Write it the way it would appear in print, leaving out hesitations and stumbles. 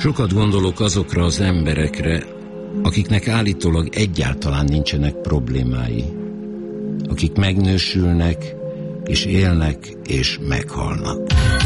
Sokat gondolok azokra az emberekre, akiknek állítólag egyáltalán nincsenek problémái, akik megnősülnek, és élnek, és meghalnak.